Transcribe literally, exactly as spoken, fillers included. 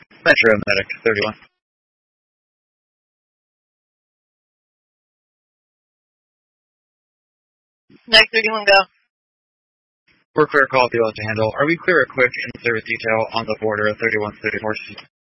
Metro Medic thirty-one. Medic thirty-one, go. We're clear, call if you want to handle. Are we clear a quick in-service detail on the border of thirty-one thirty-four?